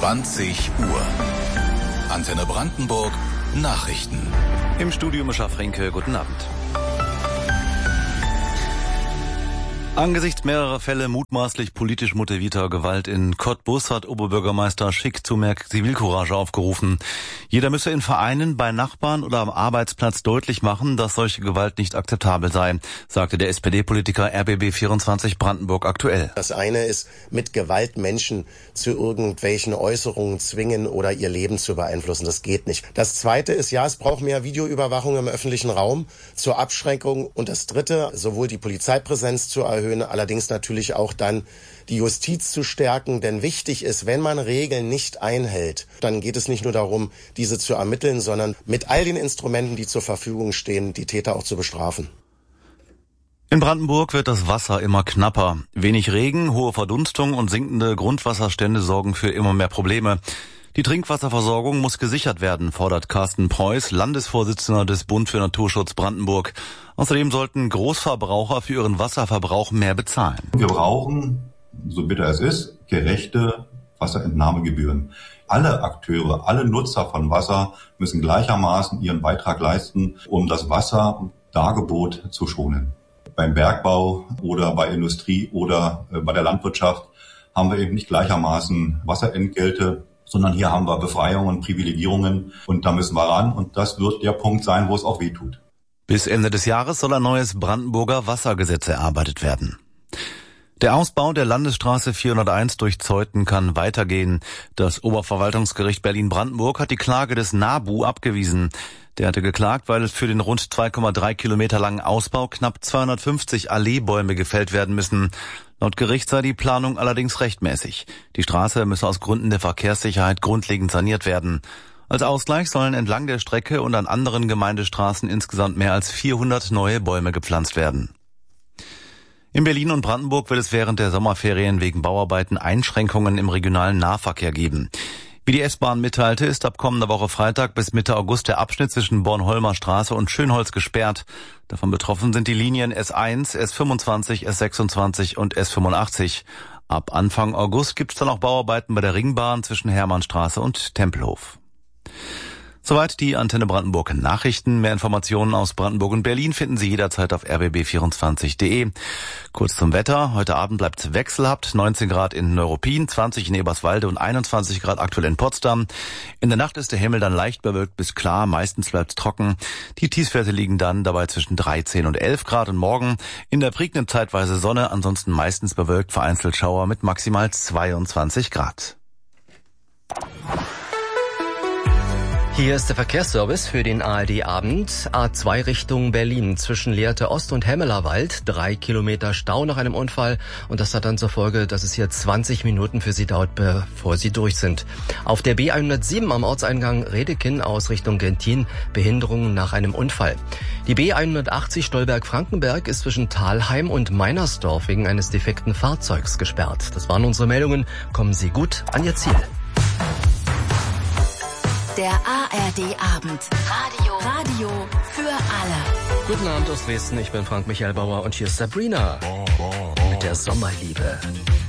20 Uhr. Antenne Brandenburg, Nachrichten. Im Studio Mischa Fränke, guten Abend. Angesichts mehrerer Fälle mutmaßlich politisch motivierter Gewalt in Cottbus hat Oberbürgermeister Schick zu mehr Zivilcourage aufgerufen. Jeder müsse in Vereinen, bei Nachbarn oder am Arbeitsplatz deutlich machen, dass solche Gewalt nicht akzeptabel sei, sagte der SPD-Politiker RBB24 Brandenburg aktuell. Das eine ist, mit Gewalt Menschen zu irgendwelchen Äußerungen zwingen oder ihr Leben zu beeinflussen. Das geht nicht. Das zweite ist, ja, es braucht mehr Videoüberwachung im öffentlichen Raum zur Abschreckung. Und das dritte, sowohl die Polizeipräsenz zu erhöhen, allerdings natürlich auch dann die Justiz zu stärken. Denn wichtig ist, wenn man Regeln nicht einhält, dann geht es nicht nur darum, diese zu ermitteln, sondern mit all den Instrumenten, die zur Verfügung stehen, die Täter auch zu bestrafen. In Brandenburg wird das Wasser immer knapper. Wenig Regen, hohe Verdunstung und sinkende Grundwasserstände sorgen für immer mehr Probleme. Die Trinkwasserversorgung muss gesichert werden, fordert Carsten Preuß, Landesvorsitzender des Bund für Naturschutz Brandenburg. Außerdem sollten Großverbraucher für ihren Wasserverbrauch mehr bezahlen. Wir brauchen, so bitter es ist, gerechte Wasserentnahmegebühren. Alle Akteure, alle Nutzer von Wasser müssen gleichermaßen ihren Beitrag leisten, um das Wasserdargebot zu schonen. Beim Bergbau oder bei Industrie oder bei der Landwirtschaft haben wir eben nicht gleichermaßen Wasserentgelte, sondern hier haben wir Befreiungen, Privilegierungen und da müssen wir ran und das wird der Punkt sein, wo es auch wehtut. Bis Ende des Jahres soll ein neues Brandenburger Wassergesetz erarbeitet werden. Der Ausbau der Landesstraße 401 durch Zeuthen kann weitergehen. Das Oberverwaltungsgericht Berlin-Brandenburg hat die Klage des NABU abgewiesen. Der hatte geklagt, weil es für den rund 2,3 Kilometer langen Ausbau knapp 250 Alleebäume gefällt werden müssen. Laut Gericht sei die Planung allerdings rechtmäßig. Die Straße müsse aus Gründen der Verkehrssicherheit grundlegend saniert werden. Als Ausgleich sollen entlang der Strecke und an anderen Gemeindestraßen insgesamt mehr als 400 neue Bäume gepflanzt werden. In Berlin und Brandenburg wird es während der Sommerferien wegen Bauarbeiten Einschränkungen im regionalen Nahverkehr geben. Wie die S-Bahn mitteilte, ist ab kommender Woche Freitag bis Mitte August der Abschnitt zwischen Bornholmer Straße und Schönholz gesperrt. Davon betroffen sind die Linien S1, S25, S26 und S85. Ab Anfang August gibt es dann auch Bauarbeiten bei der Ringbahn zwischen Hermannstraße und Tempelhof. Soweit die Antenne Brandenburg Nachrichten. Mehr Informationen aus Brandenburg und Berlin finden Sie jederzeit auf rbb24.de. Kurz zum Wetter. Heute Abend bleibt es wechselhaft. 19 Grad in Neuruppin, 20 in Eberswalde und 21 Grad aktuell in Potsdam. In der Nacht ist der Himmel dann leicht bewölkt bis klar. Meistens bleibt es trocken. Die Tiefstwerte liegen dann dabei zwischen 13 und 11 Grad. Und morgen in der Prignitz zeitweise Sonne, ansonsten meistens bewölkt, vereinzelt Schauer mit maximal 22 Grad. Hier ist der Verkehrsservice für den ARD-Abend. A2 Richtung Berlin zwischen Lehrte Ost und Hemmelerwald. 3 Kilometer Stau nach einem Unfall. Und das hat dann zur Folge, dass es hier 20 Minuten für Sie dauert, bevor Sie durch sind. Auf der B107 am Ortseingang Redekin aus Richtung Gentin Behinderungen nach einem Unfall. Die B180 Stolberg-Frankenberg ist zwischen Thalheim und Meinersdorf wegen eines defekten Fahrzeugs gesperrt. Das waren unsere Meldungen. Kommen Sie gut an Ihr Ziel. Der ARD-Abend. Radio für alle. Guten Abend aus Dresden, ich bin Frank Michael Bauer und hier ist Sabrina mit der Sommerliebe.